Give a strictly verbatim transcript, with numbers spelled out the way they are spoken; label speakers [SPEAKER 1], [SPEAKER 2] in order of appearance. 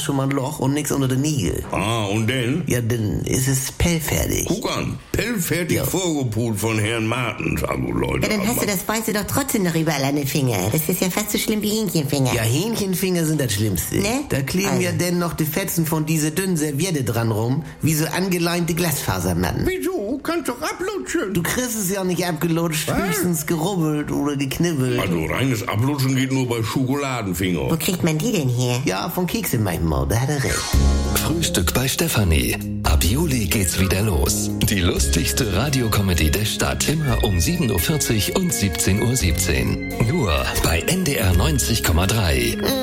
[SPEAKER 1] hast schon mal ein Loch und nix unter den Nägeln.
[SPEAKER 2] Ah, und denn?
[SPEAKER 1] Ja, dann ist es pellfertig.
[SPEAKER 2] Guck an, pellfertig
[SPEAKER 1] Ja.
[SPEAKER 2] vorgepult von Herrn Martens. Also Leute.
[SPEAKER 3] Ja, dann hast du das Weiße doch trotzdem noch überall an den Fingern. Das ist ja fast so schlimm wie Hähnchenfinger.
[SPEAKER 1] Ja, Hähnchenfinger sind das Schlimmste.
[SPEAKER 3] Ne?
[SPEAKER 1] Da kleben
[SPEAKER 3] Also.
[SPEAKER 1] ja denn noch die Fetzen von dieser dünnen Serviette dran rum, wie so angeleinte Glasfasermatten.
[SPEAKER 2] Wieso? Kannst doch ablutschen.
[SPEAKER 1] Du kriegst es ja nicht abgelutscht,
[SPEAKER 2] Was?
[SPEAKER 1] höchstens gerubbelt oder geknibbelt.
[SPEAKER 2] Also reines Ablutschen geht nur bei Schokoladenfinger.
[SPEAKER 3] Wo kriegt man die denn her?
[SPEAKER 1] Ja, von Kekse manchmal, da hat er recht.
[SPEAKER 4] Frühstück bei Stefanie. Ab Juli geht's wieder los. Die lustigste Radiocomedy der Stadt. Immer um sieben Uhr vierzig und siebzehn Uhr siebzehn. Nur bei N D R neunzig Komma drei.